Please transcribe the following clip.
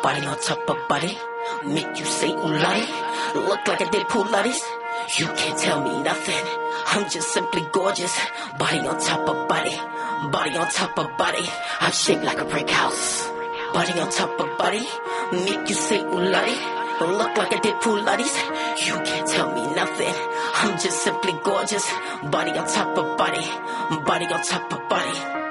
Body on top of body, make you say ooh lottie. Look like I did pool lotties. You can't tell me nothing. I'm just simply gorgeous. Body on top of body, body on top of body. I'm shaped like a brick house. Body on top of body, make you say ooh lottie. Look like I did pool lotties. You can't tell me nothing. I'm just simply gorgeous. Body on top of body, body on top of body.